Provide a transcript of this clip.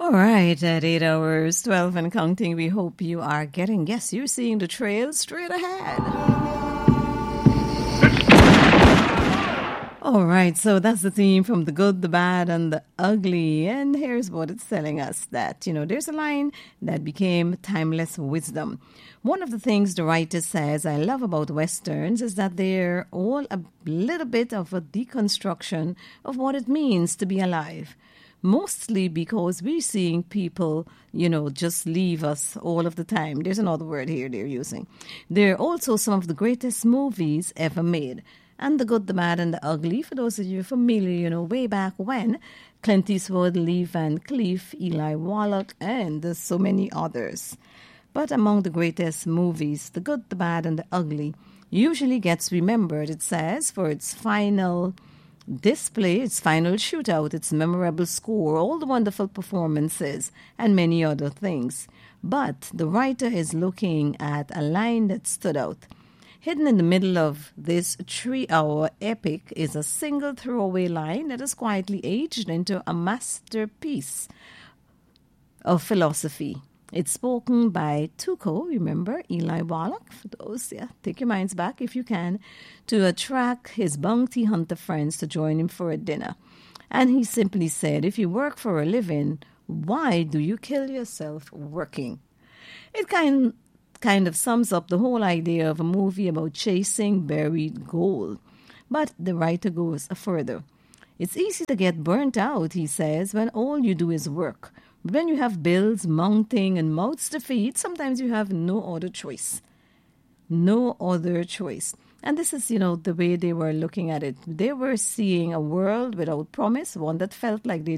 All right, at 8 hours, 12 and counting, we hope you are getting, yes, you're seeing the trail straight ahead. All right, so that's the theme from the good, the bad, and the ugly. And here's what it's telling us that, there's a line that became timeless wisdom. One of the things the writer says I love about Westerns is that they're all a little bit of a deconstruction of what it means to be alive. Mostly because we're seeing people, just leave us all of the time. There's another word here they're using. They're also some of the greatest movies ever made. And The Good, the Bad, and the Ugly, for those of you familiar, way back when, Clint Eastwood, Lee Van Cleef, Eli Wallach, and there's so many others. But among the greatest movies, The Good, the Bad, and the Ugly usually gets remembered, it says, for its final display, its final shootout, its memorable score, all the wonderful performances, and many other things. But the writer is looking at a line that stood out. Hidden in the middle of this 3-hour epic is a single throwaway line that is quietly aged into a masterpiece of philosophy. It's spoken by Tuco, remember, Eli Wallach, for those, take your minds back if you can, to attract his bounty hunter friends to join him for a dinner. And he simply said, if you work for a living, why do you kill yourself working? It kind of sums up the whole idea of a movie about chasing buried gold. But the writer goes further. It's easy to get burnt out, he says, when all you do is work. When you have bills mounting and mouths to feed, sometimes you have no other choice. No other choice. And this is, the way they were looking at it. They were seeing a world without promise, one that felt like they